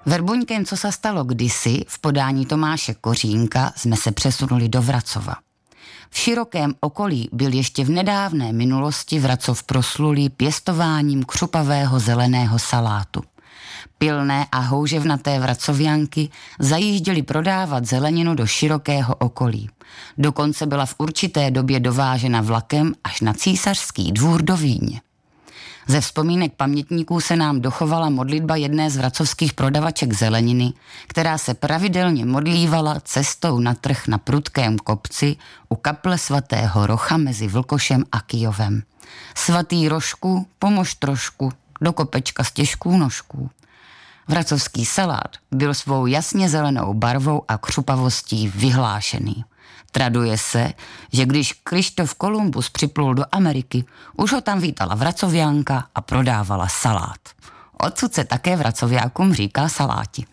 Verbuňkem, co se stalo kdysi, v podání Tomáše Kořínka, jsme se přesunuli do Vracova. V širokém okolí byl ještě v nedávné minulosti Vracov proslulý pěstováním křupavého zeleného salátu. Pilné a houževnaté vracovianky zajížděly prodávat zeleninu do širokého okolí. Dokonce byla v určité době dovážena vlakem až na Císařský dvůr do Vídně. Ze vzpomínek pamětníků se nám dochovala modlitba jedné z vracovských prodavaček zeleniny, která se pravidelně modlívala cestou na trh na prudkém kopci u kaple svatého Rocha mezi Vlkošem a Kyjovem. Svatý Rožku, pomož trošku, do kopečka z těžků nožků. Vracovský salát byl svou jasně zelenou barvou a křupavostí vyhlášený. Traduje se, že když Krištof Kolumbus připlul do Ameriky, už ho tam vítala vracovianka a prodávala salát. Odsud se také vracoviákům říká saláti.